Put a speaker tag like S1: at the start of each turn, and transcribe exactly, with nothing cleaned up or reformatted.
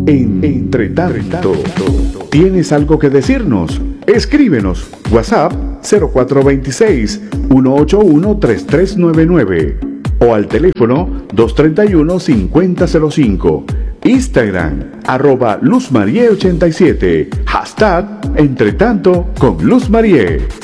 S1: Entre tanto, ¿tienes algo que decirnos? Escríbenos WhatsApp cero cuatro dos seis, uno ocho uno, tres tres nueve nueve o al teléfono dos tres uno, cinco cero cero cinco. Instagram arroba Luz Marie ochenta y siete. Hashtag Entre tanto con Luz Marie.